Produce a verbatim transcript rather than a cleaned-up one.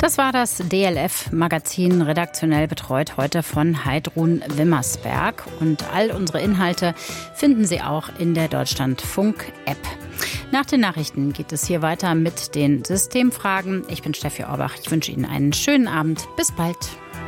Das war das D L F-Magazin, redaktionell betreut heute von Heidrun Wimmersberg. Und all unsere Inhalte finden Sie auch in der Deutschlandfunk-App. Nach den Nachrichten geht es hier weiter mit den Systemfragen. Ich bin Steffi Orbach. Ich wünsche Ihnen einen schönen Abend. Bis bald.